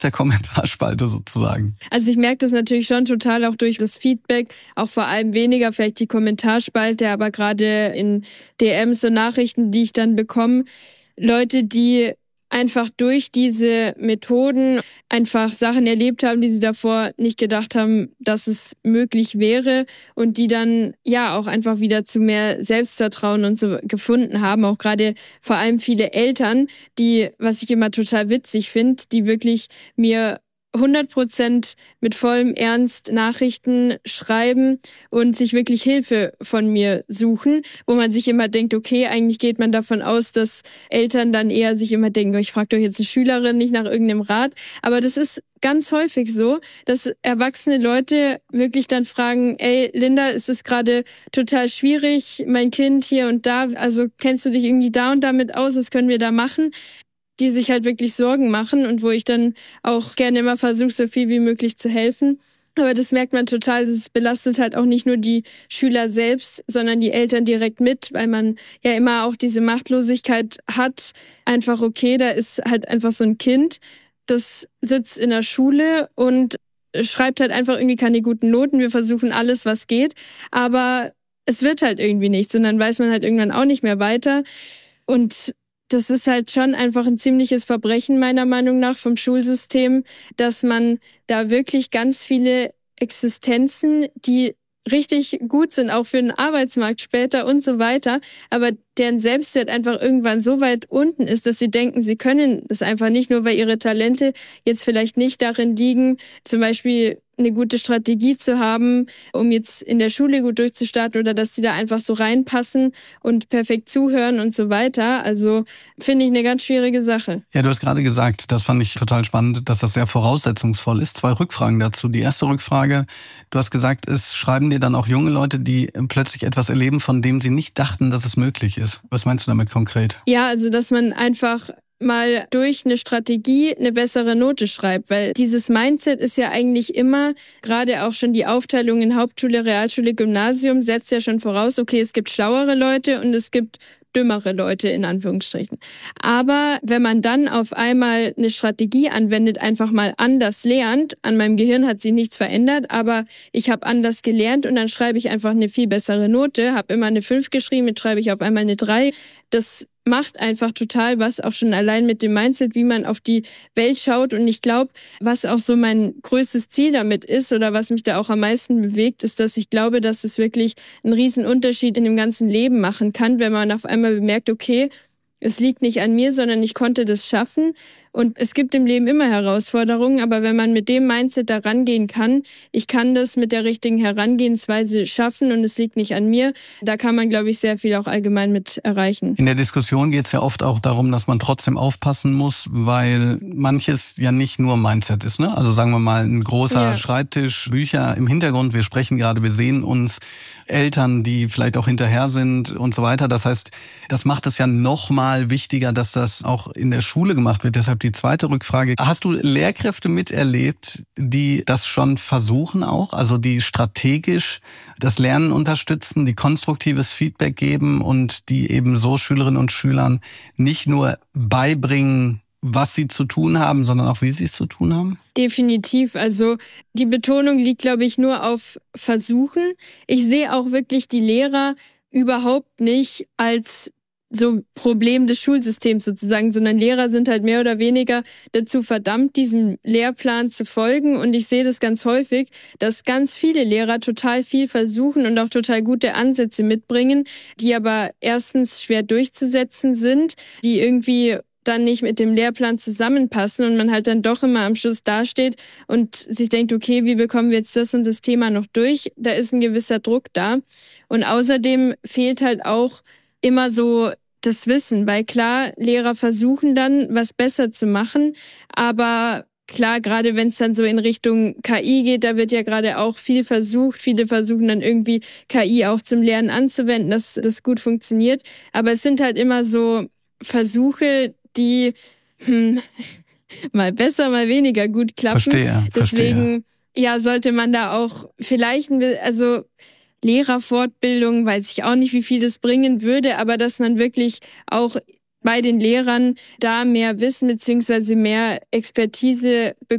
der Kommentarspalte sozusagen? Also ich merke das natürlich schon total auch durch das Feedback, auch vor allem weniger vielleicht die Kommentarspalte, aber gerade in DMs und Nachrichten, die ich dann bekomme, Leute, die einfach durch diese Methoden einfach Sachen erlebt haben, die sie davor nicht gedacht haben, dass es möglich wäre und die dann ja auch einfach wieder zu mehr Selbstvertrauen und so gefunden haben. Auch gerade vor allem viele Eltern, die, was ich immer total witzig finde, die wirklich mir 100% mit vollem Ernst Nachrichten schreiben und sich wirklich Hilfe von mir suchen, wo man sich immer denkt, okay, eigentlich geht man davon aus, dass Eltern dann eher sich immer denken, ich frage doch jetzt eine Schülerin nicht nach irgendeinem Rat. Aber das ist ganz häufig so, dass erwachsene Leute wirklich dann fragen, ey, Linda, ist es gerade total schwierig, mein Kind hier und da, also kennst du dich irgendwie da und damit aus, was können wir da machen? Die sich halt wirklich Sorgen machen und wo ich dann auch gerne immer versuche, so viel wie möglich zu helfen. Aber das merkt man total, das belastet halt auch nicht nur die Schüler selbst, sondern die Eltern direkt mit, weil man ja immer auch diese Machtlosigkeit hat. Einfach okay, da ist halt einfach so ein Kind, das sitzt in der Schule und schreibt halt einfach irgendwie keine guten Noten. Wir versuchen alles, was geht, aber es wird halt irgendwie nichts und dann weiß man halt irgendwann auch nicht mehr weiter. Und das ist halt schon einfach ein ziemliches Verbrechen meiner Meinung nach vom Schulsystem, dass man da wirklich ganz viele Existenzen, die richtig gut sind, auch für den Arbeitsmarkt später und so weiter, aber deren Selbstwert einfach irgendwann so weit unten ist, dass sie denken, sie können es einfach nicht, nur weil ihre Talente jetzt vielleicht nicht darin liegen, zum Beispiel eine gute Strategie zu haben, um jetzt in der Schule gut durchzustarten oder dass sie da einfach so reinpassen und perfekt zuhören und so weiter. Also finde ich eine ganz schwierige Sache. Ja, du hast gerade gesagt, das fand ich total spannend, dass das sehr voraussetzungsvoll ist. 2 Rückfragen dazu. Die erste Rückfrage, du hast gesagt, es schreiben dir dann auch junge Leute, die plötzlich etwas erleben, von dem sie nicht dachten, dass es möglich ist. Was meinst du damit konkret? Ja, also dass man einfach mal durch eine Strategie eine bessere Note schreibt, weil dieses Mindset ist ja eigentlich immer, gerade auch schon die Aufteilung in Hauptschule, Realschule, Gymnasium setzt ja schon voraus, okay, es gibt schlauere Leute und es gibt dümmere Leute in Anführungsstrichen. Aber wenn man dann auf einmal eine Strategie anwendet, einfach mal anders lernt, an meinem Gehirn hat sich nichts verändert, aber ich habe anders gelernt und dann schreibe ich einfach eine viel bessere Note, habe immer eine 5 geschrieben, jetzt schreibe ich auf einmal eine 3. Das macht einfach total was, auch schon allein mit dem Mindset, wie man auf die Welt schaut. Und ich glaube, was auch so mein größtes Ziel damit ist oder was mich da auch am meisten bewegt, ist, dass ich glaube, dass es wirklich einen riesen Unterschied in dem ganzen Leben machen kann, wenn man auf einmal bemerkt, okay, es liegt nicht an mir, sondern ich konnte das schaffen. Und es gibt im Leben immer Herausforderungen, aber wenn man mit dem Mindset da rangehen kann, ich kann das mit der richtigen Herangehensweise schaffen und es liegt nicht an mir, da kann man, glaube ich, sehr viel auch allgemein mit erreichen. In der Diskussion geht es ja oft auch darum, dass man trotzdem aufpassen muss, weil manches ja nicht nur Mindset ist, ne? Also sagen wir mal, ein großer Schreibtisch, Bücher im Hintergrund, wir sprechen gerade, wir sehen uns, Eltern, die vielleicht auch hinterher sind und so weiter. Das heißt, das macht es ja noch mal wichtiger, dass das auch in der Schule gemacht wird. Deshalb die zweite Rückfrage. Hast du Lehrkräfte miterlebt, die das schon versuchen auch? Also die strategisch das Lernen unterstützen, die konstruktives Feedback geben und die eben so Schülerinnen und Schülern nicht nur beibringen, was sie zu tun haben, sondern auch wie sie es zu tun haben? Definitiv. Also die Betonung liegt, glaube ich, nur auf Versuchen. Ich sehe auch wirklich die Lehrer überhaupt nicht als so Problem des Schulsystems sozusagen, sondern Lehrer sind halt mehr oder weniger dazu verdammt, diesem Lehrplan zu folgen. Und ich sehe das ganz häufig, dass ganz viele Lehrer total viel versuchen und auch total gute Ansätze mitbringen, die aber erstens schwer durchzusetzen sind, die irgendwie dann nicht mit dem Lehrplan zusammenpassen und man halt dann doch immer am Schluss dasteht und sich denkt, okay, wie bekommen wir jetzt das und das Thema noch durch? Da ist ein gewisser Druck da. Und außerdem fehlt halt auch immer so das Wissen, weil klar, Lehrer versuchen dann, was besser zu machen, aber klar, gerade wenn es dann so in Richtung KI geht, da wird ja gerade auch viel versucht. Viele versuchen dann irgendwie KI auch zum Lernen anzuwenden, dass das gut funktioniert. Aber es sind halt immer so Versuche, die mal besser, mal weniger gut klappen. Verstehe. Deswegen sollte man da auch vielleicht, also Lehrerfortbildung, weiß ich auch nicht, wie viel das bringen würde, aber dass man wirklich auch bei den Lehrern da mehr Wissen beziehungsweise mehr Expertise bekommt.